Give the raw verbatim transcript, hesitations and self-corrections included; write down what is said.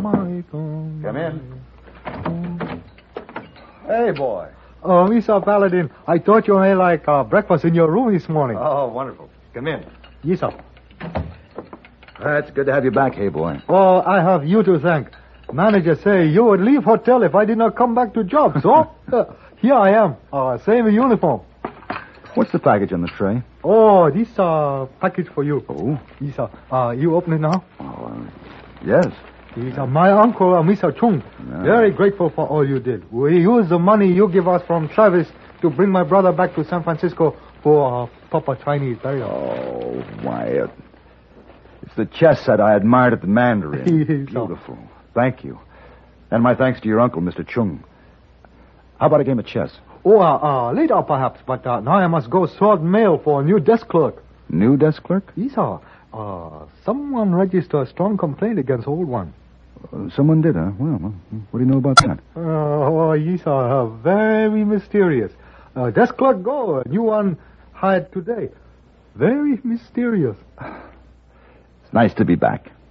Come in. Hey, boy. Oh, Mister Paladin, I thought you made like uh, breakfast in your room this morning. Oh, wonderful. Come in. Yes, sir. Uh, it's good to have you back, hey, boy. Oh, I have you to thank. Manager say you would leave hotel if I did not come back to job, so uh, here I am, uh, same uniform. What's the package on the tray? Oh, this uh, package for you. Oh? Yes, sir. Uh, you open it now? Oh, uh, yes. Yes, uh, my uncle, uh, Mister Chung, Yeah. very grateful for all you did. We use the money you give us from Travis to bring my brother back to San Francisco for uh, Papa Chinese burial. Oh, Wyatt. It's the chess set I admired at the Mandarin. Yes, sir. Beautiful. Thank you. And my thanks to your uncle, Mister Chung. How about a game of chess? Oh, uh, uh, later perhaps, but uh, now I must go sort mail for a new desk clerk. New desk clerk? Yes, sir. Uh, someone registered a strong complaint against old one. Uh, someone did, huh? Well, well, what do you know about that? Uh, oh, yes, sir. Uh, very mysterious. Uh, desk clerk go. A new one hired today. Very mysterious. It's nice to be back.